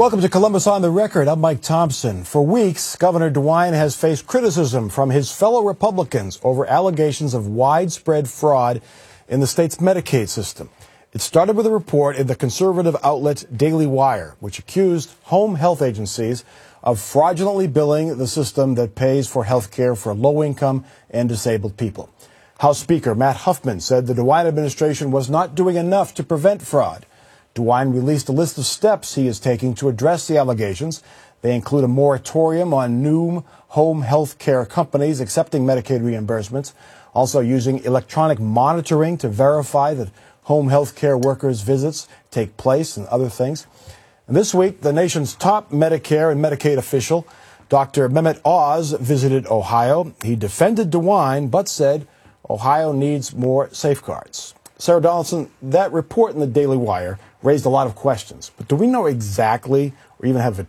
Welcome to Columbus on the Record. I'm Mike Thompson. For weeks, Governor DeWine has faced criticism from his fellow Republicans over allegations of widespread fraud in the state's Medicaid system. It started with a report in the conservative outlet Daily Wire, which accused home health agencies of fraudulently billing the system that pays for health care for low-income and disabled people. House Speaker Matt Huffman said the DeWine administration was not doing enough to prevent fraud. DeWine released a list of steps he is taking to address the allegations. They include a moratorium on new home health care companies accepting Medicaid reimbursements, also using electronic monitoring to verify that home health care workers' visits take place and other things. And this week, the nation's top Medicare and Medicaid official, Dr. Mehmet Oz, visited Ohio. He defended DeWine, but said Ohio needs more safeguards. Sarah Donaldson, that report in the Daily Wire raised a lot of questions. But do we know exactly or even have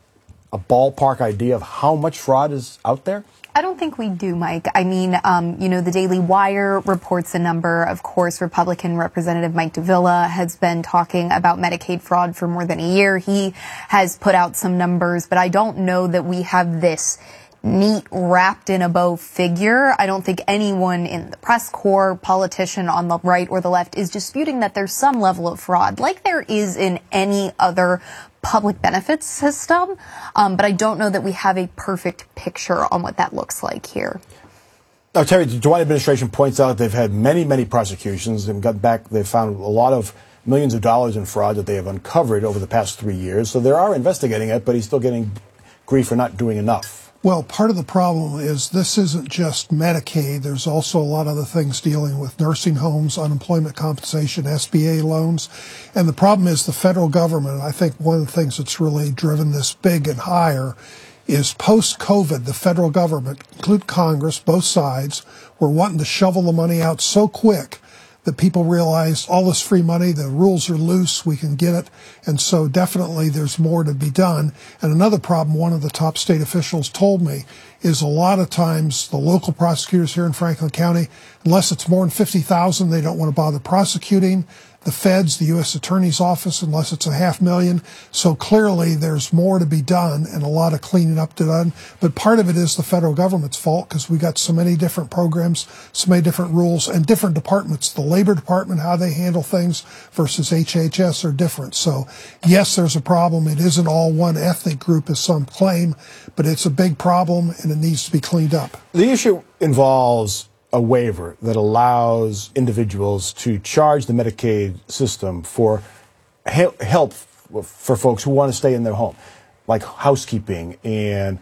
a ballpark idea of how much fraud is out there? I don't think we do, Mike. I mean, the Daily Wire reports a number. Of course, Republican Representative Mike DeVilla has been talking about Medicaid fraud for more than a year. He has put out some numbers, but I don't know that we have this neat, wrapped in a bow figure. I don't think anyone in the press corps, politician on the right or the left, is disputing that there's some level of fraud, like there is in any other public benefits system. But I don't know that we have a perfect picture on what that looks like here. Now, Terry, the DeWine administration points out they've had many prosecutions and they've found a lot of millions of dollars in fraud that they have uncovered over the past 3 years. So they are investigating it, but he's still getting grief for not doing enough. Well, part of the problem is this isn't just Medicaid. There's also a lot of other things dealing with nursing homes, unemployment compensation, SBA loans. And the problem is the federal government, I think one of the things that's really driven this big and higher is post-COVID, the federal government, including Congress, both sides, were wanting to shovel the money out so quick that people realized all this free money, the rules are loose, we can get it. And so definitely there's more to be done. And another problem one of the top state officials told me is a lot of times the local prosecutors here in Franklin County, unless it's more than 50,000, they don't want to bother prosecuting. The feds, the U.S. Attorney's Office, unless it's $500,000. So clearly there's more to be done and a lot of cleaning up to done. But part of it is the federal government's fault because we got so many different programs, so many different rules, and different departments. The Labor Department, how they handle things versus HHS are different. So yes, there's a problem. It isn't all one ethnic group as some claim, but it's a big problem and it needs to be cleaned up. The issue involves a waiver that allows individuals to charge the Medicaid system for help for folks who want to stay in their home, like housekeeping and,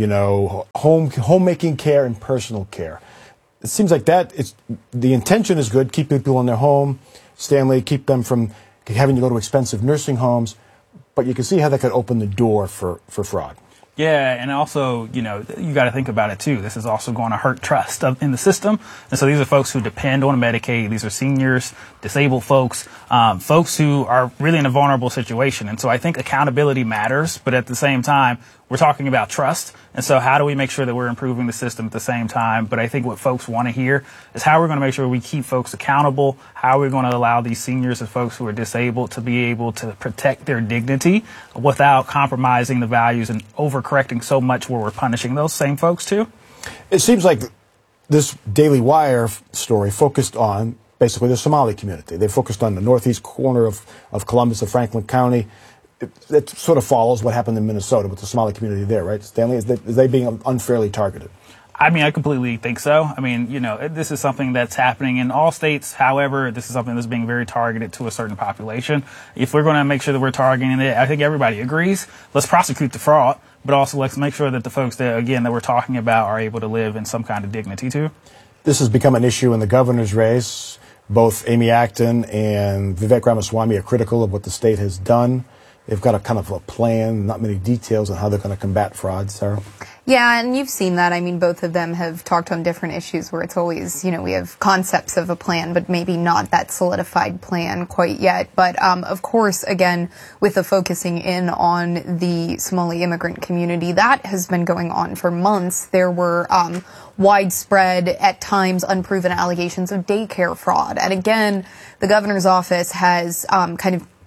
homemaking care and personal care. It seems like the intention is good, keep people in their home, Stanley, keep them from having to go to expensive nursing homes, but you can see how that could open the door for fraud. Yeah, and also, you got to think about it, too. This is also going to hurt trust in the system. And so these are folks who depend on Medicaid. These are seniors, disabled folks, folks who are really in a vulnerable situation. And so I think accountability matters, but at the same time, we're talking about trust. And so how do we make sure that we're improving the system at the same time? But I think what folks want to hear is how we're going to make sure we keep folks accountable, how we're going to allow these seniors and folks who are disabled to be able to protect their dignity without compromising the values and overcorrecting so much where we're punishing those same folks too. It seems like this Daily Wire story focused on basically the Somali community. They focused on the northeast corner of Columbus, of Franklin County. It sort of follows what happened in Minnesota with the Somali community there, right? Stanley, is they being unfairly targeted? I mean, I completely think so. I mean, this is something that's happening in all states. However, this is something that's being very targeted to a certain population. If we're going to make sure that we're targeting it, I think everybody agrees. Let's prosecute the fraud, but also let's make sure that the folks that we're talking about are able to live in some kind of dignity too. This has become an issue in the governor's race. Both Amy Acton and Vivek Ramaswamy are critical of what the state has done. They've got a kind of a plan, not many details on how they're going to combat fraud, Sarah. Yeah, and you've seen that. I mean, both of them have talked on different issues where it's always, we have concepts of a plan, but maybe not that solidified plan quite yet. But, of course, again, with the focusing in on the Somali immigrant community, that has been going on for months. There were widespread, at times unproven allegations of daycare fraud. And again, the governor's office has kind of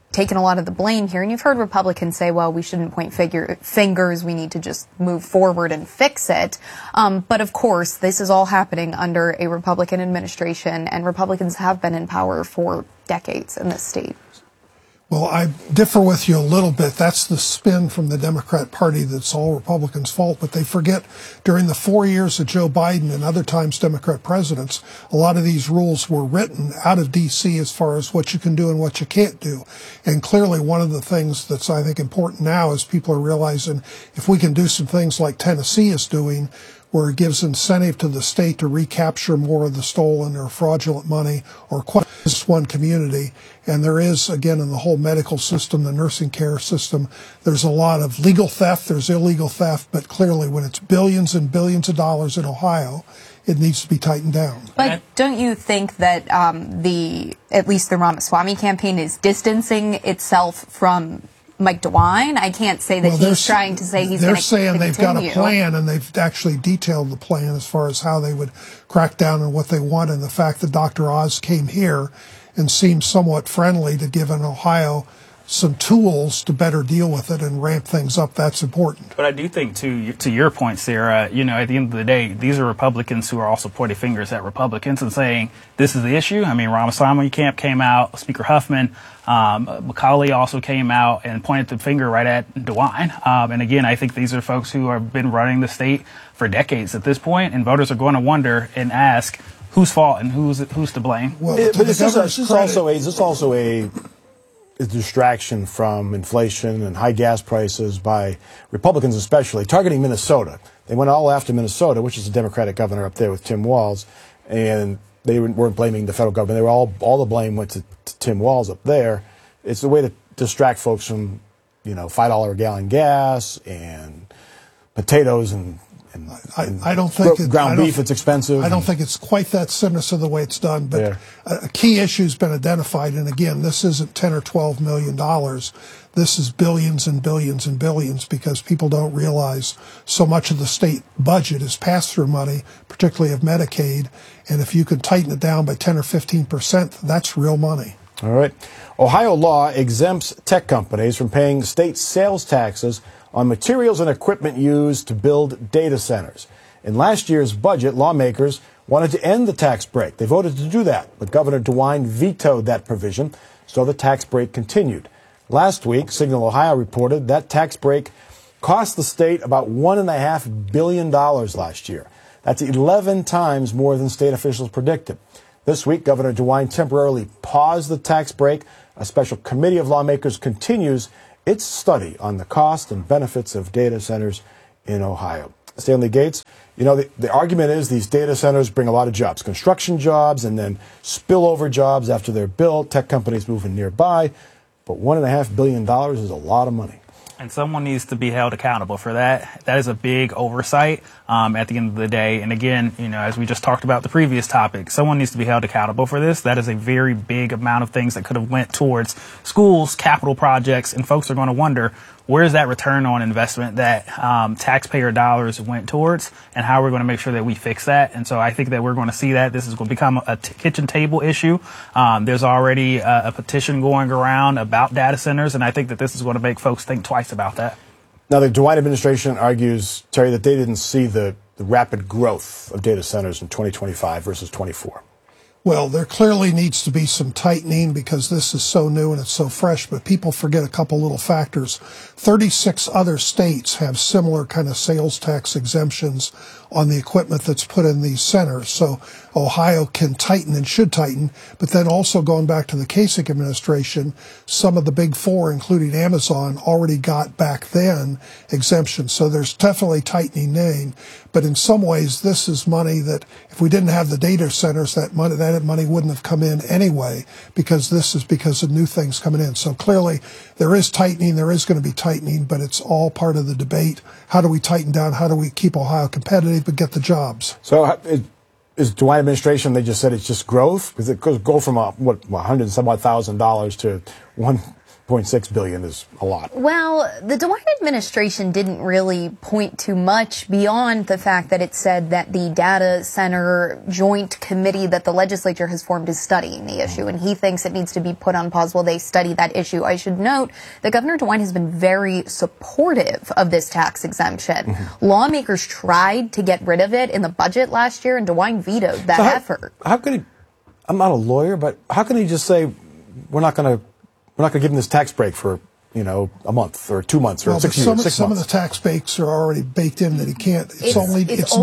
taken a lot of the blame here. And you've heard Republicans say, well, we shouldn't point fingers. We need to just move forward and fix it. But of course, this is all happening under a Republican administration, and Republicans have been in power for decades in this state. Well, I differ with you a little bit. That's the spin from the Democrat Party that's all Republicans' fault. But they forget during the 4 years of Joe Biden and other times Democrat presidents, a lot of these rules were written out of D.C. as far as what you can do and what you can't do. And clearly one of the things that's, I think, important now is people are realizing if we can do some things like Tennessee is doing, where it gives incentive to the state to recapture more of the stolen or fraudulent money or just one community. And there is, again, in the whole medical system, the nursing care system, there's a lot of legal theft, there's illegal theft, but clearly when it's billions and billions of dollars in Ohio, it needs to be tightened down. But don't you think that at least the Ramaswamy campaign is distancing itself from Mike DeWine? I can't say that he's trying to say he's going to continue. They're saying they've got a plan, and they've actually detailed the plan as far as how they would crack down on what they want. And the fact that Dr. Oz came here and seemed somewhat friendly to give Ohio some tools to better deal with it and ramp things up, that's important. But I do think, to your point, Sarah, at the end of the day, these are Republicans who are also pointing fingers at Republicans and saying this is the issue. I mean, Ramaswamy camp came out, Speaker Huffman, McCauley also came out and pointed the finger right at DeWine. And again, I think these are folks who have been running the state for decades at this point, and voters are going to wonder and ask whose fault and who's to blame. Well, but this is also a distraction from inflation and high gas prices by Republicans, especially targeting Minnesota. They went all after Minnesota, which is a Democratic governor up there with Tim Walz, and they weren't blaming the federal government. They were all the blame went to Tim Walz up there. It's a way to distract folks from, $5 a gallon gas and potatoes and I don't think ground beef. It's expensive. I don't think it's quite that sinister the way it's done. But a key issue has been identified, and again, this isn't $10 or $12 million. This is billions and billions and billions, because people don't realize so much of the state budget is pass-through money, particularly of Medicaid. And if you can tighten it down by 10 or 15%, that's real money. All right. Ohio law exempts tech companies from paying state sales taxes on materials and equipment used to build data centers. In last year's budget, lawmakers wanted to end the tax break. They voted to do that, but Governor DeWine vetoed that provision, so the tax break continued. Last week, Signal Ohio reported that tax break cost the state about $1.5 billion last year. That's 11 times more than state officials predicted. This week, Governor DeWine temporarily paused the tax break. A special committee of lawmakers continues its study on the cost and benefits of data centers in Ohio. Stanley Gates, the argument is these data centers bring a lot of jobs, construction jobs, and then spillover jobs after they're built, tech companies moving nearby. But $1.5 billion is a lot of money. And someone needs to be held accountable for that. That is a big oversight at the end of the day. And again, as we just talked about the previous topic, someone needs to be held accountable for this. That is a very big amount of things that could have went towards schools, capital projects, and folks are going to wonder, where's that return on investment that taxpayer dollars went towards, and how we're going to make sure that we fix that. And so I think that we're going to see that this is going to become a kitchen table issue. There's already a petition going around about data centers, and I think that this is going to make folks think twice about that. Now, the DeWine administration argues, Terry, that they didn't see the rapid growth of data centers in 2025 versus 24. Well, there clearly needs to be some tightening because this is so new and it's so fresh, but people forget a couple little factors. 36 other states have similar kind of sales tax exemptions on the equipment that's put in these centers. So Ohio can tighten and should tighten, but then also going back to the Kasich administration, some of the big four, including Amazon, already got back then exemptions. So there's definitely tightening name, but in some ways this is money that if we didn't have the data centers, that money wouldn't have come in anyway, because this is because of new things coming in. So clearly there is tightening, there is going to be tightening, but it's all part of the debate. How do we tighten down? How do we keep Ohio competitive but get the jobs? So is DeWine administration, they just said it's just growth? Because it could go from $100,000 to $1 1.6 billion is a lot. Well, the DeWine administration didn't really point to much beyond the fact that it said that the data center joint committee that the legislature has formed is studying the issue, and he thinks it needs to be put on pause while they study that issue. I should note that Governor DeWine has been very supportive of this tax exemption. Lawmakers tried to get rid of it in the budget last year, and DeWine vetoed that effort. How could he? I'm not a lawyer, but how can he just say we're not going to give him this tax break for a month or 2 months or 6 years, 6 months? Some of the tax breaks are already baked in that he can't. It's only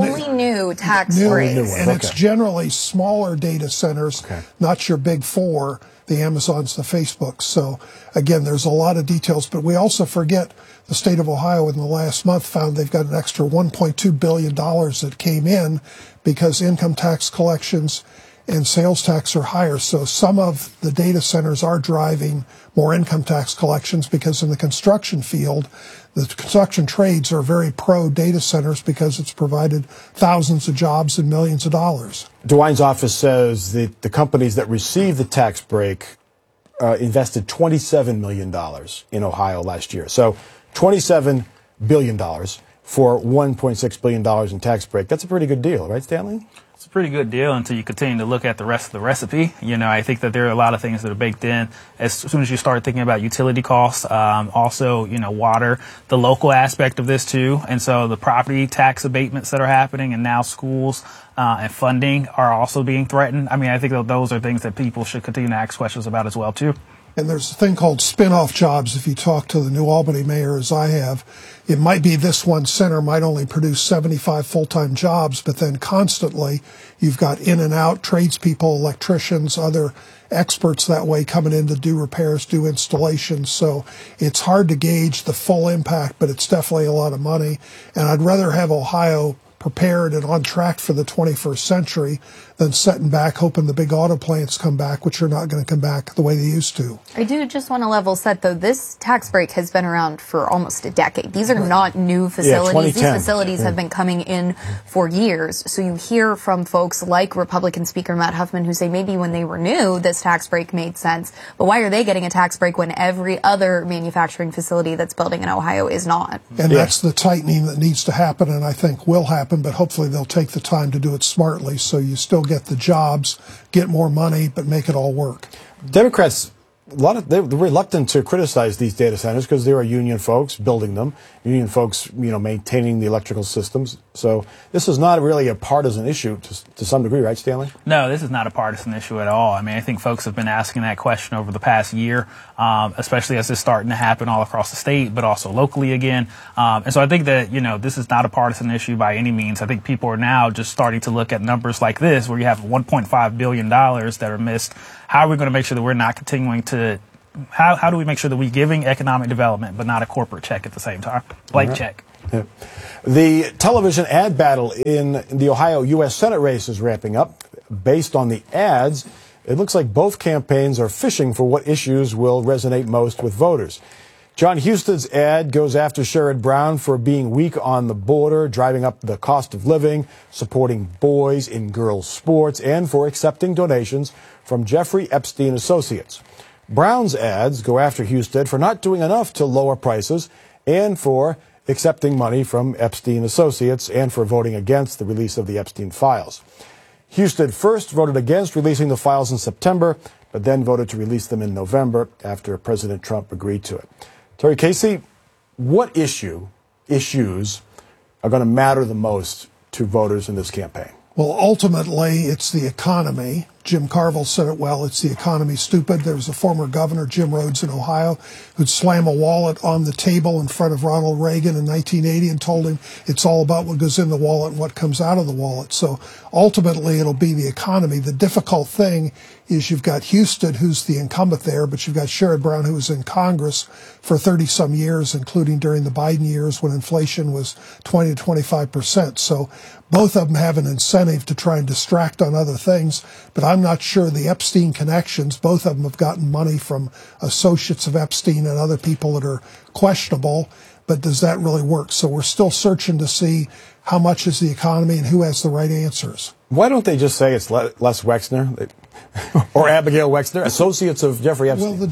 new tax breaks, and it's generally smaller data centers, not your big four, the Amazons, the Facebooks. So again, there's a lot of details, but we also forget the state of Ohio in the last month found they've got an extra $1.2 billion that came in because income tax collections and sales tax are higher. So some of the data centers are driving more income tax collections because in the construction field, the construction trades are very pro data centers because it's provided thousands of jobs and millions of dollars. DeWine's office says that the companies that received the tax break invested $27 million in Ohio last year. So $27 billion for $1.6 billion in tax break. That's a pretty good deal, right, Stanley? It's a pretty good deal until you continue to look at the rest of the recipe. I think that there are a lot of things that are baked in as soon as you start thinking about utility costs, also, water, the local aspect of this too. And so the property tax abatements that are happening and now schools and funding are also being threatened. I mean, I think that those are things that people should continue to ask questions about as well too. And there's a thing called spin-off jobs. If you talk to the New Albany mayor, as I have, it might be this one center might only produce 75 full-time jobs, but then constantly you've got in and out tradespeople, electricians, other experts that way coming in to do repairs, do installations. So it's hard to gauge the full impact, but it's definitely a lot of money. And I'd rather have Ohio prepared and on track for the 21st century than sitting back hoping the big auto plants come back, which are not going to come back the way they used to. I do just want to level set, though. This tax break has been around for almost a decade. These are not new facilities. These facilities have been coming in for years. So you hear from folks like Republican Speaker Matt Huffman who say maybe when they were new, this tax break made sense. But why are they getting a tax break when every other manufacturing facility that's building in Ohio is not? And that's the tightening that needs to happen and I think will happen, but hopefully they'll take the time to do it smartly so you still get the jobs, get more money, but make it all work. Democrats, they're reluctant to criticize these data centers because there are union folks building them, union folks, maintaining the electrical systems. So this is not really a partisan issue to some degree, right, Stanley? No, this is not a partisan issue at all. I mean, I think folks have been asking that question over the past year, especially as it's starting to happen all across the state, but also locally again. And so I think that, this is not a partisan issue by any means. I think people are now just starting to look at numbers like this, where you have $1.5 billion that are missed. How are we going to make sure that we're not continuing to how do we make sure that we're giving economic development but not a corporate check at the same time? Blank check. Yeah. The television ad battle in the Ohio U.S. Senate race is ramping up. Based on the ads, it looks like both campaigns are fishing for what issues will resonate most with voters. John Huston's ad goes after Sherrod Brown for being weak on the border, driving up the cost of living, supporting boys in girls' sports, and for accepting donations from Jeffrey Epstein Associates. Brown's ads go after Huston for not doing enough to lower prices and for accepting money from Epstein Associates and for voting against the release of the Epstein files. Huston first voted against releasing the files in September, but then voted to release them in November after President Trump agreed to it. Terry Casey, what issues are going to matter the most to voters in this campaign? Well, ultimately, it's the economy. Jim Carville said it well, it's the economy, stupid. There was a former governor, Jim Rhodes in Ohio, who'd slam a wallet on the table in front of Ronald Reagan in 1980 and told him it's all about what goes in the wallet and what comes out of the wallet. So ultimately, it'll be the economy. The difficult thing is you've got Huston, who's the incumbent there, but you've got Sherrod Brown, who was in Congress for 30-some years, including during the Biden years when inflation was 20 to 25%. So both of them have an incentive to try and distract on other things, but I'm not sure the Epstein connections, both of them have gotten money from associates of Epstein and other people that are questionable. but does that really work? So we're still searching to see how much is the economy and who has the right answers. Why don't they just say it's Les Wexner or Abigail Wexner, associates of Jeffrey Epstein? Well,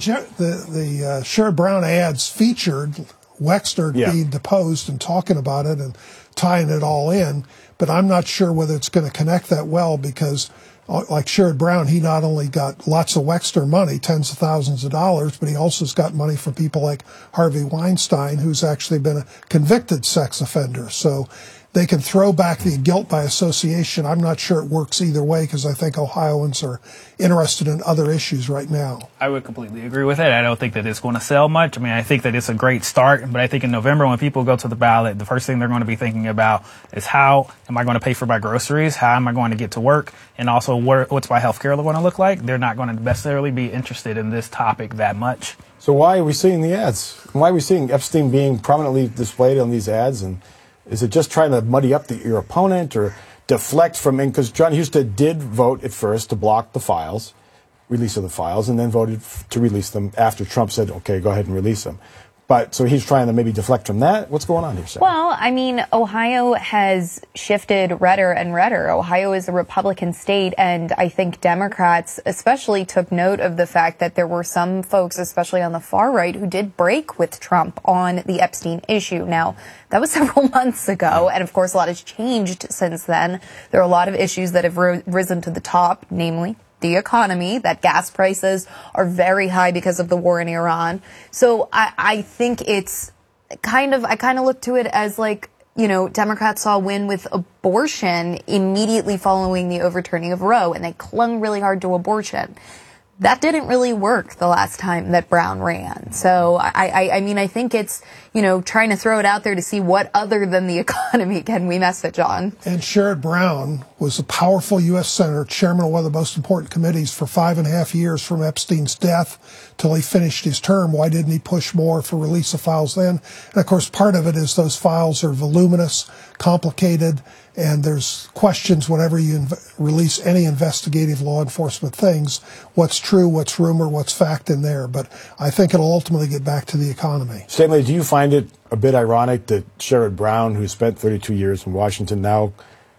the Sherrod Brown ads featured Wexner being deposed and talking about it and tying it all in, but I'm not sure whether it's going to connect that well because, like Sherrod Brown, he not only got lots of Wexner money, tens of thousands of dollars, but he also has got money from people like Harvey Weinstein, who's actually been a convicted sex offender. So they can throw back the guilt by association. I'm not sure it works either way because I think Ohioans are interested in other issues right now. I would completely agree with it. I don't think that it's going to sell much. I mean, I think that it's a great start, but I think in November when people go to the ballot, the first thing they're going to be thinking about is how am I going to pay for my groceries? How am I going to get to work? And also what's my health care going to look like? They're not going to necessarily be interested in this topic that much. So why are we seeing the ads? Why are we seeing Epstein being prominently displayed on these ads? And is it just trying to muddy up your opponent or deflect from, because John Husted did vote at first to block the files, release of the files, and then voted to release them after Trump said, okay, go ahead and release them. But so he's trying to maybe deflect from that. What's going on here, Sarah? Well, I mean, Ohio has shifted redder and redder. Ohio is a Republican state, and I think Democrats especially took note of the fact that there were some folks, especially on the far right, who did break with Trump on the Epstein issue. Now, that was several months ago, and of course a lot has changed since then. There are a lot of issues that have risen to the top, namely the economy, that gas prices are very high because of the war in Iran. So I think it's I kind of look to it as like, you know, Democrats saw a win with abortion immediately following the overturning of Roe, and they clung really hard to abortion. That didn't really work the last time that Brown ran. So I mean, I think it's, you know, trying to throw it out there to see what other than the economy can we message on. And Sherrod Brown was a powerful U.S. Senator, chairman of one of the most important committees for 5.5 years from Epstein's death till he finished his term. Why didn't he push more for release of files then? And of course, part of it is those files are voluminous, complicated, and there's questions whenever you release any investigative law enforcement things, what's true, what's rumor, what's fact in there. But I think it'll ultimately get back to the economy. Stanley, do you find it a bit ironic that Sherrod Brown, who spent 32 years in Washington, now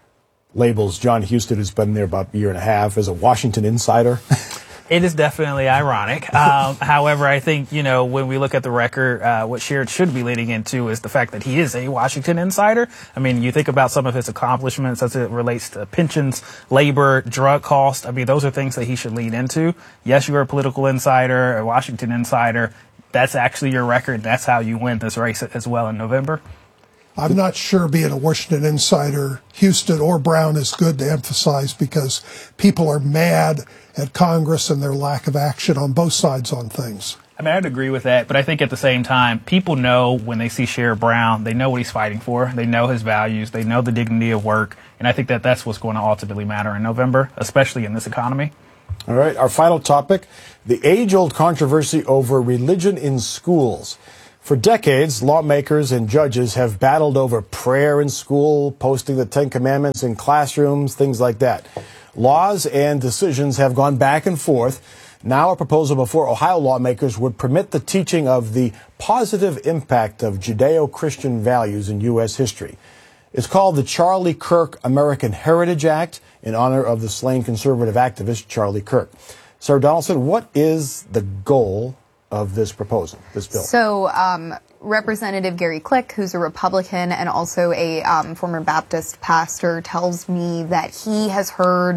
labels John Husted, who's been there about a year and a half, as a Washington insider? It is definitely ironic. However, I think, you know, when we look at the record, what Sherrod should be leading into is the fact that he is a Washington insider. I mean, you think about some of his accomplishments as it relates to pensions, labor, drug costs. I mean, those are things that he should lead into. Yes, you're a political insider, a Washington insider. That's actually your record. That's how you win this race as well in November. I'm not sure being a Washington insider, Husted or Brown, is good to emphasize because people are mad at Congress and their lack of action on both sides on things. I mean, I'd agree with that, but I think at the same time, people know when they see Sherrod Brown, they know what he's fighting for, they know his values, they know the dignity of work, and I think that that's what's going to ultimately matter in November, especially in this economy. All right, our final topic, the age-old controversy over religion in schools. For decades, lawmakers and judges have battled over prayer in school, posting the Ten Commandments in classrooms, things like that. Laws and decisions have gone back and forth. Now a proposal before Ohio lawmakers would permit the teaching of the positive impact of Judeo-Christian values in U.S. history. It's called the Charlie Kirk American Heritage Act in honor of the slain conservative activist Charlie Kirk. Sarah Donaldson, what is the goal of this proposal, this bill? So, Representative Gary Click, who's a Republican and also a former Baptist pastor, tells me that he has heard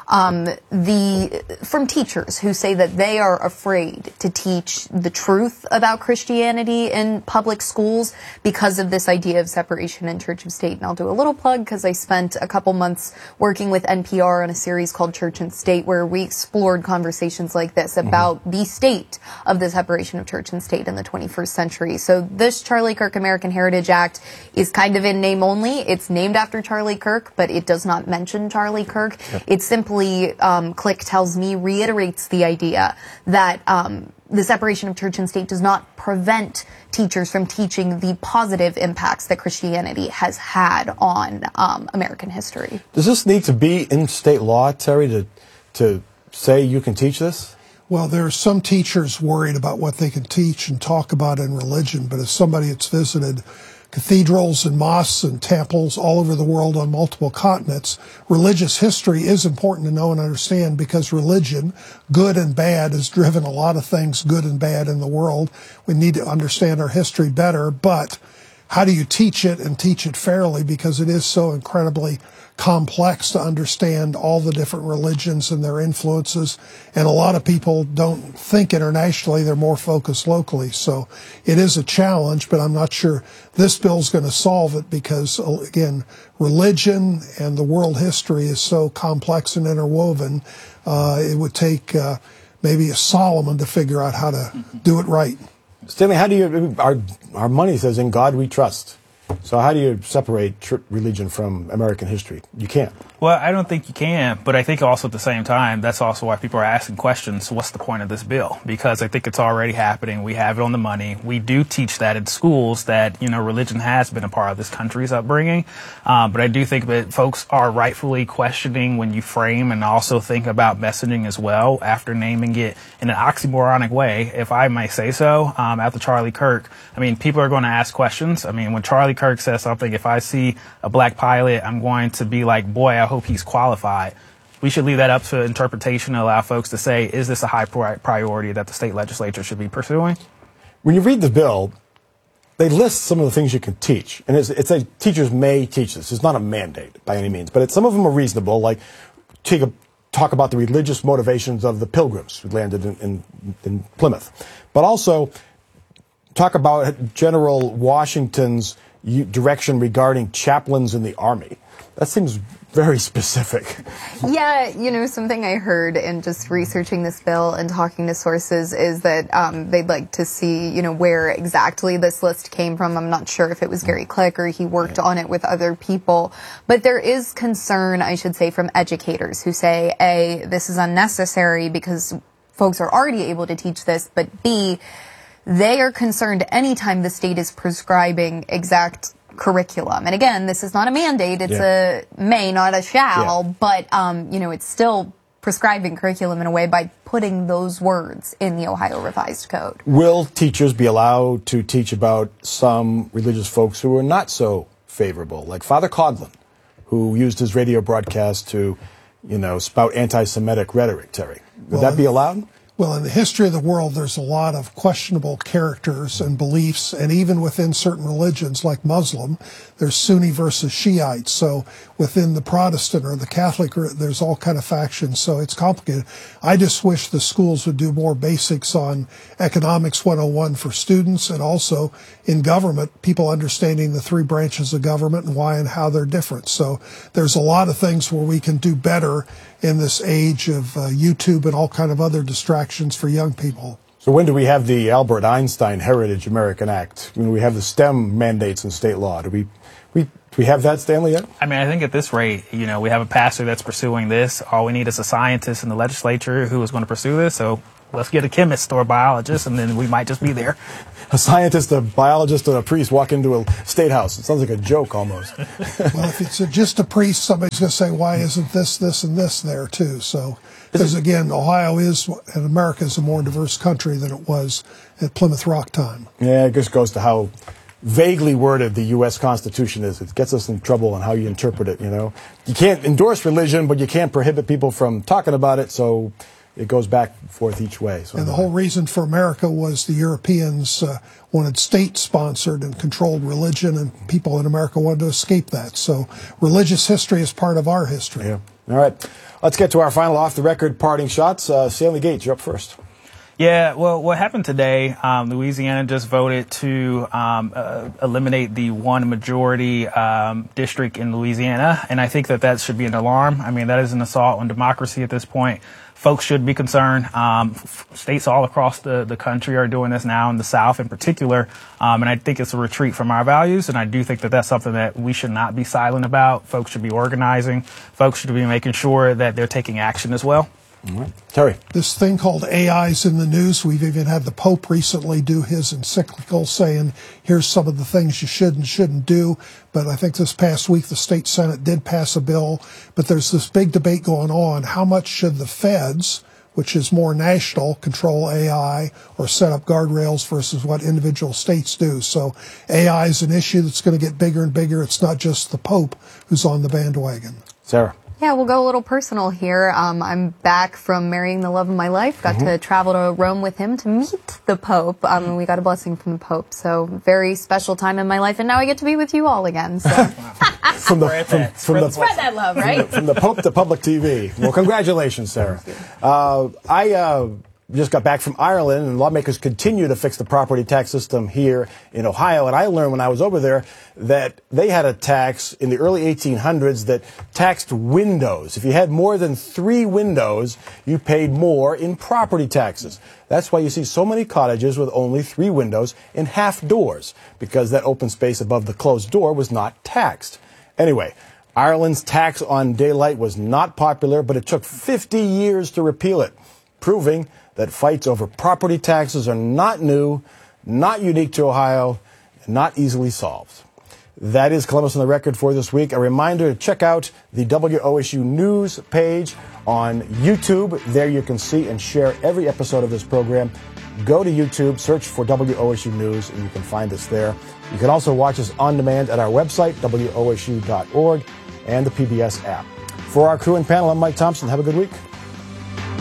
from teachers who say that they are afraid to teach the truth about Christianity in public schools because of this idea of separation in church and state. And I'll do a little plug because I spent a couple months working with NPR on a series called Church and State where we explored conversations like this about the state of the separation of church and state in the 21st century. So this Charlie Kirk American Heritage Act is kind of in name only. It's named after Charlie Kirk, but it does not mention Charlie Kirk. Yep. It's simply Click tells me, reiterates the idea that the separation of church and state does not prevent teachers from teaching the positive impacts that Christianity has had on American history. Does this need to be in state law, Terry, to say you can teach this? Well, there are some teachers worried about what they can teach and talk about in religion, but as somebody that's visited cathedrals and mosques and temples all over the world on multiple continents, religious history is important to know and understand because religion, good and bad, has driven a lot of things good and bad in the world. We need to understand our history better, but how do you teach it and teach it fairly, because it is so incredibly complex to understand all the different religions and their influences, and a lot of people don't think internationally, they're more focused locally. So it is a challenge, but I'm not sure this bill's going to solve it because, again, religion and the world history is so complex and interwoven, it would take maybe a Solomon to figure out how to do it right. Stanley, how do you, our money says in God we trust. So how do you separate religion from American history? You can't. Well, I don't think you can, but I think also at the same time, that's also why people are asking questions. What's the point of this bill? Because I think it's already happening. We have it on the money. We do teach that in schools that, religion has been a part of this country's upbringing. But I do think that folks are rightfully questioning when you frame and also think about messaging as well after naming it in an oxymoronic way, if I may say so, after Charlie Kirk. People are going to ask questions. When Charlie Kirk says something, if I see a black pilot, I'm going to be like, boy, I hope he's qualified. We should leave that up to interpretation and allow folks to say, is this a high priority that the state legislature should be pursuing? When you read the bill, they list some of the things you can teach. And it's like teachers may teach this. It's not a mandate by any means. But some of them are reasonable, like talk about the religious motivations of the pilgrims who landed in Plymouth. But also talk about General Washington's direction regarding chaplains in the Army. That seems very specific. Yeah, something I heard in just researching this bill and talking to sources is that they'd like to see, where exactly this list came from. I'm not sure if it was Gary Click or he worked on it with other people. But there is concern, I should say, from educators who say, A, this is unnecessary because folks are already able to teach this, but B, they are concerned anytime the state is prescribing exact curriculum. And again, this is not a mandate. It's a may, not a shall. But, it's still prescribing curriculum in a way by putting those words in the Ohio Revised Code. Will teachers be allowed to teach about some religious folks who are not so favorable, like Father Coughlin, who used his radio broadcast to, spout anti-Semitic rhetoric, Terry? Would that be allowed? Well, in the history of the world, there's a lot of questionable characters and beliefs, and even within certain religions like Muslim, there's Sunni versus Shiite. So within the Protestant or the Catholic, there's all kind of factions, so it's complicated. I just wish the schools would do more basics on Economics 101 for students, and also in government, people understanding the three branches of government and why and how they're different. So there's a lot of things where we can do better in this age of YouTube and all kind of other distractions for young people. So when do we have the Albert Einstein Heritage American Act? We have the STEM mandates in state law. Do we have that, Stanley, yet? I think at this rate, we have a pastor that's pursuing this. All we need is a scientist in the legislature who is going to pursue this. So let's get a chemist or a biologist, and then we might just be there. A scientist, a biologist, and a priest walk into a state house. It sounds like a joke almost. Well, if it's just a priest, somebody's going to say, why isn't this, and this there too? So, because again, Ohio is, and America is a more diverse country than it was at Plymouth Rock time. Yeah, it just goes to how vaguely worded the U.S. Constitution is. It gets us in trouble on how you interpret it, You can't endorse religion, but you can't prohibit people from talking about it, so it goes back and forth each way. So and the whole reason for America was the Europeans wanted state-sponsored and controlled religion, and people in America wanted to escape that. So religious history is part of our history. Yeah. All right. Let's get to our final off-the-record parting shots. Stanley Gates, you're up first. Yeah, well, what happened today, Louisiana just voted to eliminate the one majority district in Louisiana, and I think that should be an alarm. That is an assault on democracy at this point. Folks should be concerned. States all across the country are doing this now, in the South in particular, and I think it's a retreat from our values, and I do think that that's something that we should not be silent about. Folks should be organizing. Folks should be making sure that they're taking action as well. All right. Terry. This thing called AI is in the news. We've even had the Pope recently do his encyclical saying, here's some of the things you should and shouldn't do. But I think this past week the state Senate did pass a bill. But there's this big debate going on. How much should the feds which is more national, control AI or set up guardrails versus what individual states do. So AI is an issue that's going to get bigger and bigger. It's not just the Pope who's on the bandwagon. Sarah. Yeah, we'll go a little personal here. I'm back from marrying the love of my life. Got to travel to Rome with him to meet the Pope. And we got a blessing from the Pope. So very special time in my life. And now I get to be with you all again. So. Spread that love, right? From the Pope to public TV. Well, congratulations, Sarah. I just got back from Ireland, and lawmakers continue to fix the property tax system here in Ohio. And I learned when I was over there that they had a tax in the early 1800s that taxed windows. If you had more than 3 windows, you paid more in property taxes. That's why you see so many cottages with only 3 windows and half doors, because that open space above the closed door was not taxed. Anyway, Ireland's tax on daylight was not popular, but it took 50 years to repeal it, proving that fights over property taxes are not new, not unique to Ohio, and not easily solved. That is Columbus on the Record for this week. A reminder to check out the WOSU News page on YouTube. There you can see and share every episode of this program. Go to YouTube, search for WOSU News, and you can find us there. You can also watch us on demand at our website, WOSU.org, and the PBS app. For our crew and panel, I'm Mike Thompson. Have a good week.